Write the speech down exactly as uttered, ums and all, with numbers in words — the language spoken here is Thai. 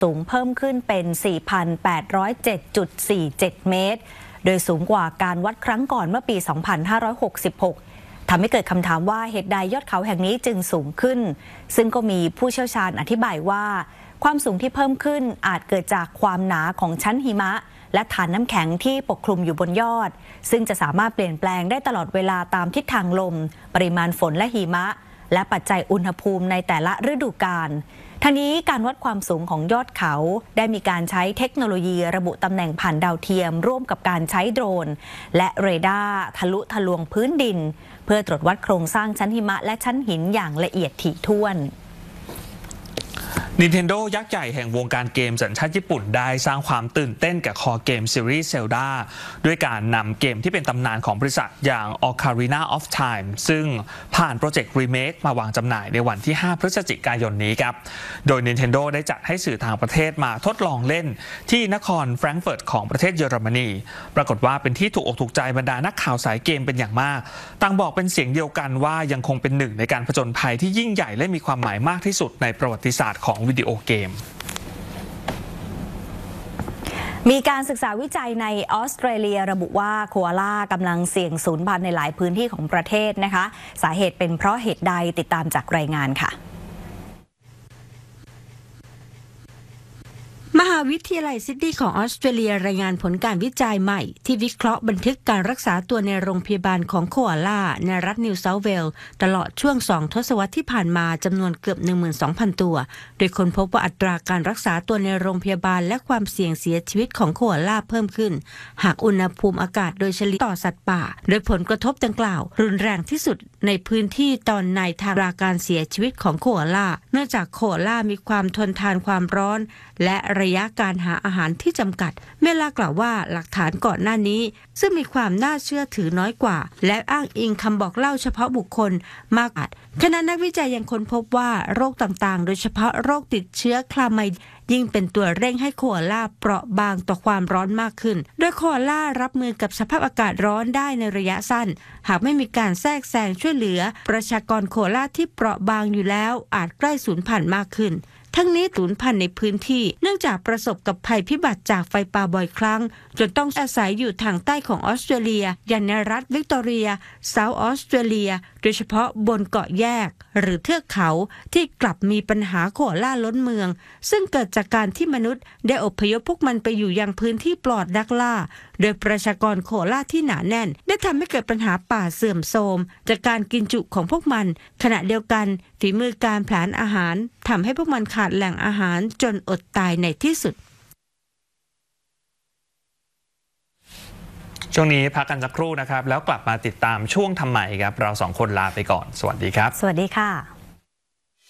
สูงเพิ่มขึ้นเป็น สี่พันแปดร้อยเจ็ดจุดสี่เจ็ด เมตรโดยสูงกว่าการวัดครั้งก่อนเมื่อปี สองพันห้าร้อยหกสิบหก ทำให้เกิดคำถามว่าเหตุใดยอดเขาแห่งนี้จึงสูงขึ้นซึ่งก็มีผู้เชี่ยวชาญอธิบายว่าความสูงที่เพิ่มขึ้นอาจเกิดจากความหนาของชั้นหิมะและฐานน้ำแข็งที่ปกคลุมอยู่บนยอดซึ่งจะสามารถเปลี่ยนแปลงได้ตลอดเวลาตามทิศทางลมปริมาณฝนและหิมะและปัจจัยอุณหภูมิในแต่ละฤดูกาลทั้งนี้การวัดความสูงของยอดเขาได้มีการใช้เทคโนโลยีระบุตำแหน่งผ่านดาวเทียมร่วมกับการใช้โดรนและเรดาร์ทะลุทะลวงพื้นดินเพื่อตรวจวัดโครงสร้างชั้นหิมะและชั้นหินอย่างละเอียดถี่ถ้วน Nintendo ยักษ์ใหญ่แห่งวงการเกมสัญชาติญี่ปุ่นได้สร้างความตื่นเต้นกับคอเกมซีรีส์ Zelda ด้วยการนำเกมที่เป็นตำนานของบริษัทอย่าง Ocarina of Time ซึ่งผ่านโปรเจกต์รีเมคมาวางจำหน่ายในวันที่ ห้า พฤศจิกายนนี้ครับโดย Nintendo ได้จัดให้สื่อต่างประเทศมาทดลองเล่นที่นครแฟรงก์เฟิร์ตของประเทศเยอรมนีปรากฏว่าเป็นที่ถูกอกถูกใจบรรดานักข่าวสายเกมเป็นอย่างมากต่างบอกเป็นเสียงเดียวกันว่ายังคงเป็นหนึ่งในการผจญภัยที่ยิ่งใหญ่และมีความหมายมากที่สุดในประวัติศาสตร์ของวิดีโอเกมมีการศึกษาวิจัยในออสเตรเลียระบุว่าโคอาล่ากำลังเสี่ยงสูญพันธุ์ในหลายพื้นที่ของประเทศนะคะสาเหตุเป็นเพราะเหตุใดติดตามจากรายงานค่ะมหาวิทยาลัยซิดนีย์ของออสเตรเลียรายงานผลการวิจัยใหม่ที่วิเคราะห์บันทึกการรักษาตัวในโรงพยาบาลของโคอาล่าในรัฐนิวเซาท์เวลส์ตลอดช่วงสองทศวรรษที่ผ่านมาจำนวนเกือบ หนึ่งหมื่นสองพัน ตัวโดยค้นพบว่าอัตราการรักษาตัวในโรงพยาบาลและความเสี่ยงเสียชีวิตของโคอาล่าเพิ่มขึ้นหากอุณหภูมิอากาศโดยเฉลี่ยต่อสัตว์ป่าโดยผลกระทบดังกล่าวรุนแรงที่สุดในพื้นที่ตอนในทางราการเสียชีวิตของโคอาล่าเนื่องจากโคอาล่ามีความทนทานความร้อนและระยะการหาอาหารที่จำกัดเมล่ากล่าวว่าหลักฐานก่อนหน้านี้ซึ่งมีความน่าเชื่อถือน้อยกว่าและอ้างอิงคำบอกเล่าเฉพาะบุคคลมากอาจขณะนักวิจัยยังค้นพบว่าโรคต่างๆโดยเฉพาะโรคติดเชื้อคลาไมด์ยิ่งเป็นตัวเร่งให้โคอาล่าเปราะบางต่อความร้อนมากขึ้นโดยโคอาล่ารับมือกับสภาพอากาศร้อนได้ในระยะสั้นหากไม่มีการแทรกแซงช่วยเหลือประชากรโคอาล่าที่เปราะบางอยู่แล้วอาจใกล้สูญพันธุ์มากขึ้นทั้งนี้สูญพันธุ์ในพื้นที่เนื่องจากประสบกับภัยพิบัติจากไฟป่าบ่อยครั้งจนต้องอาศัยอยู่ทางใต้ของออสเตรเลียอย่างในรัฐวิกตอเรียเซาท์ออสเตรเลียโดยเฉพาะบนเกาะแยกหรือเทือกเขาที่กลับมีปัญหาโคอาล่าล้นเมืองซึ่งเกิดจากการที่มนุษย์ได้อพยพพวกมันไปอยู่ยังพื้นที่ปลอดนักล่าโดยประชากรโคอาล่าที่หนาแน่นได้ทำให้เกิดปัญหาป่าเสื่อมโทรมจากการกินจุของพวกมันขณะเดียวกันฝีมือการผลาญอาหารทำให้พวกมันขาดแหล่งอาหารจนอดตายในที่สุดช่วงนี้พักกันสักครู่นะครับแล้วกลับมาติดตามช่วงทำไมครับเราสองคนลาไปก่อนสวัสดีครับสวัสดีค่ะ